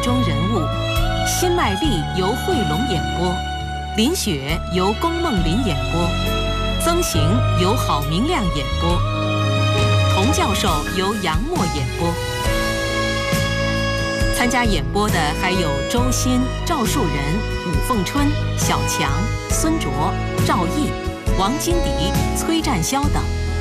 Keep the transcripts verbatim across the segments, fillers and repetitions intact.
中人物，辛麦丽由惠龙演播，林雪由龚梦麟演播，曾行由郝明亮演播，童教授由杨默演播。参加演播的还有周鑫、赵树人、武凤春、小强、孙卓、赵毅、王金迪、崔占霄等。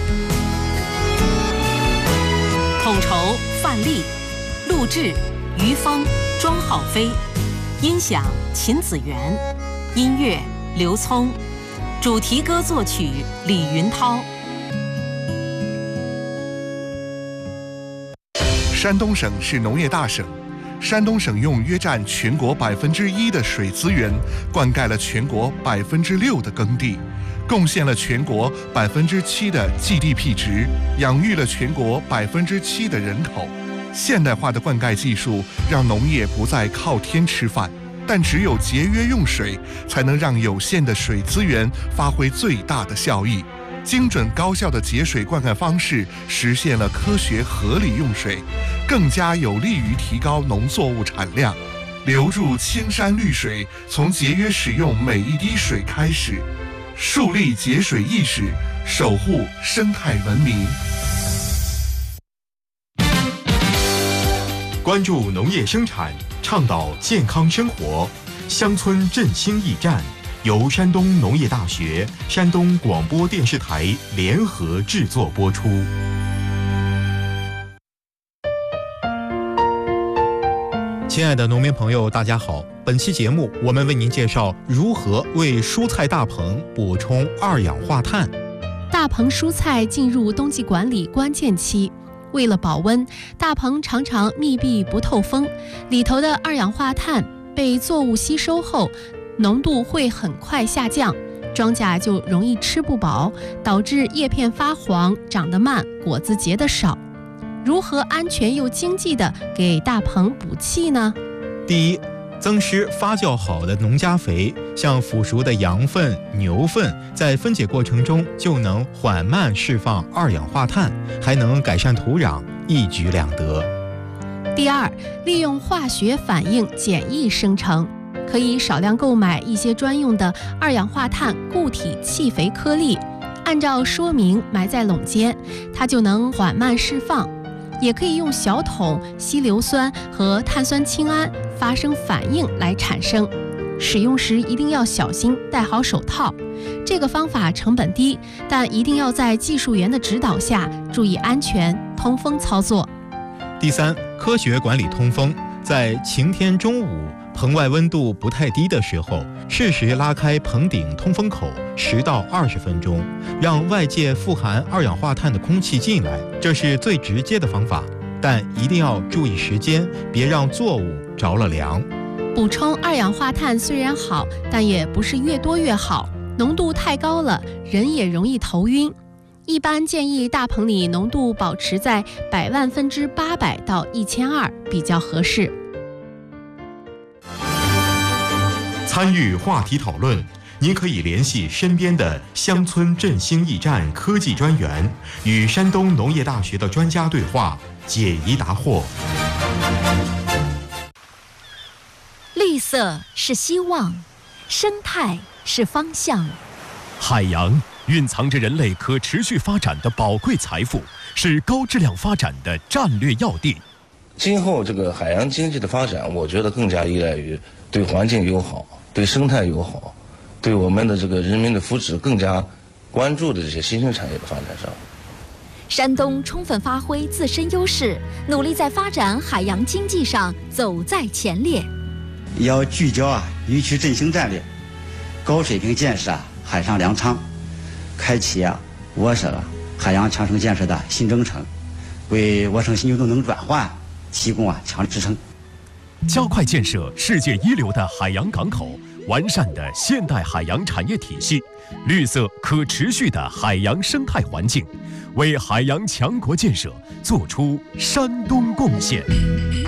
统筹范丽，录制于峰、庄浩飞，音响秦子元，音乐刘聪，主题歌作曲李云涛。 山东省是农业大省，山东省用约占全国百分之一的水资源，灌溉了全国百分之六的耕地，贡献了全国百分之七的 G D P 值，养育了全国百分之七的人口。现代化的灌溉技术让农业不再靠天吃饭，但只有节约用水，才能让有限的水资源发挥最大的效益。精准高效的节水灌溉方式实现了科学合理用水，更加有利于提高农作物产量。留住青山绿水，从节约使用每一滴水开始，树立节水意识，守护生态文明。 关注农业生产，倡导健康生活，乡村振兴驿站由山东农业大学、山东广播电视台联合制作播出。 亲爱的农民朋友，大家好！本期节目我们为您介绍如何为蔬菜大棚补充二氧化碳。 大棚蔬菜进入冬季管理关键期，为了保温，大棚常常密闭不透风，里头的二氧化碳被作物吸收后，浓度会很快下降，庄稼就容易吃不饱，导致叶片发黄、长得慢、果子结得少。如何安全又经济地给大棚补气呢？ 第一，增施发酵好的农家肥，像腐熟的羊粪、牛粪，在分解过程中就能缓慢释放二氧化碳，还能改善土壤，一举两得。 第二，利用化学反应简易生成，可以少量购买一些专用的二氧化碳固体气肥颗粒，按照说明埋在垄间，它就能缓慢释放。也可以用小桶稀硫酸和碳酸氢铵发生反应来产生，使用时一定要小心，戴好手套。这个方法成本低，但一定要在技术员的指导下，注意安全，通风操作。 第三，科学管理通风，在晴天中午，棚外温度不太低的时候，适时拉开棚顶通风口十到二十分钟，让外界富含二氧化碳的空气进来，这是最直接的方法。但一定要注意时间，别让作物着了凉。 补充二氧化碳虽然好，但也不是越多越好，浓度太高了，人也容易头晕。一般建议大棚里浓度保持在百万分之八百到一千二比较合适。 参与话题讨论，您可以联系身边的乡村振兴驿站科技专员，与山东农业大学的专家对话，解疑答惑。 绿色是希望，生态是方向。 海洋蕴藏着人类可持续发展的宝贵财富，是高质量发展的战略要地。 今后这个海洋经济的发展，我觉得更加依赖于对环境友好、对生态友好、对我们的这个人民的福祉更加关注的这些新兴产业的发展上。 山东充分发挥自身优势，努力在发展海洋经济上走在前列。 要聚焦啊渔区振兴战略，高水平建设啊海上粮仓，开启啊我省海洋强省建设的新征程，为我省新旧动能转换提供啊强力支撑。 加快建设世界一流的海洋港口，完善的现代海洋产业体系，绿色可持续的海洋生态环境，为海洋强国建设做出山东贡献。